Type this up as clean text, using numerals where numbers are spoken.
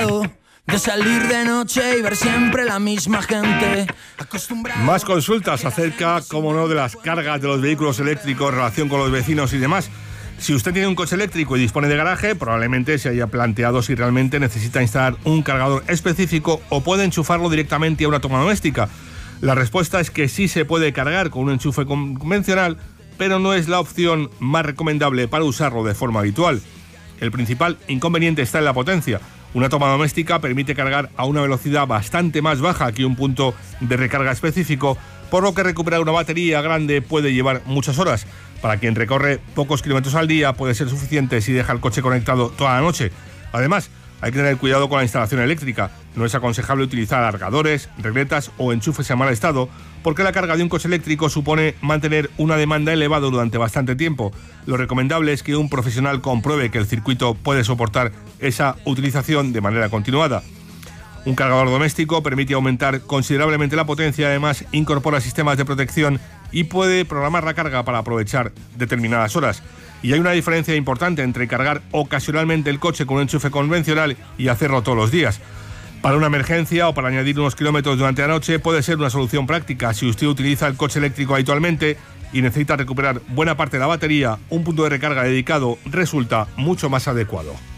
cansado de salir de noche y ver siempre la misma gente. Más consultas acerca, como no, de las cargas de los vehículos eléctricos, relación con los vecinos y demás. Si usted tiene un coche eléctrico y dispone de garaje, probablemente se haya planteado si realmente necesita instalar un cargador específico o puede enchufarlo directamente a una toma doméstica. La respuesta es que sí se puede cargar con un enchufe convencional, pero no es la opción más recomendable para usarlo de forma habitual. El principal inconveniente está en la potencia. Una toma doméstica permite cargar a una velocidad bastante más baja que un punto de recarga específico, por lo que recuperar una batería grande puede llevar muchas horas. Para quien recorre pocos kilómetros al día puede ser suficiente si deja el coche conectado toda la noche. Además, hay que tener cuidado con la instalación eléctrica. No es aconsejable utilizar alargadores, regletas o enchufes en mal estado, porque la carga de un coche eléctrico supone mantener una demanda elevada durante bastante tiempo. Lo recomendable es que un profesional compruebe que el circuito puede soportar esa utilización de manera continuada. Un cargador doméstico permite aumentar considerablemente la potencia, además incorpora sistemas de protección y puede programar la carga para aprovechar determinadas horas. Y hay una diferencia importante entre cargar ocasionalmente el coche con un enchufe convencional y hacerlo todos los días. Para una emergencia o para añadir unos kilómetros durante la noche puede ser una solución práctica. Si usted utiliza el coche eléctrico habitualmente y necesita recuperar buena parte de la batería, un punto de recarga dedicado resulta mucho más adecuado.